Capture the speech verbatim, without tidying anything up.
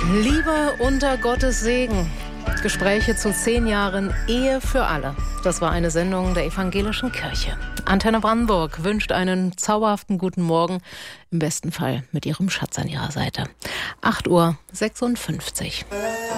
Liebe unter Gottes Segen. Gespräche zu zehn Jahren Ehe für alle. Das war eine Sendung der Evangelischen Kirche. Antenne Brandenburg wünscht einen zauberhaften guten Morgen, im besten Fall mit ihrem Schatz an ihrer Seite. acht Uhr sechsundfünfzig.